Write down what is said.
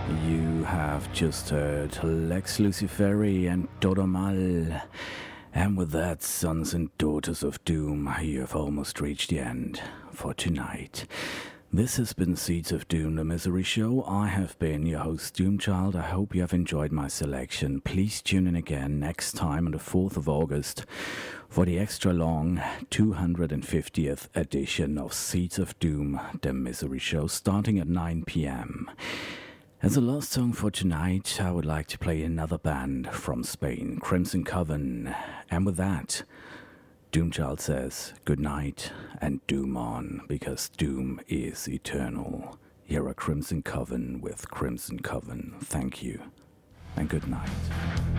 You have just heard Lex Luciferi and Dodomal. And with that, sons and daughters of doom, you have almost reached the end for tonight. This has been Seeds of Doom, the Misery Show. I have been your host, Doomchild. I hope you have enjoyed my selection. Please tune in again next time on the 4th of August for the extra long 250th edition of Seeds of Doom, the Misery Show, starting at 9 p.m. As a last song for tonight, I would like to play another band from Spain, Crimson Coven. And with that, Doomchild says good night and doom on, because doom is eternal. Here are Crimson Coven with Crimson Coven. Thank you and good night.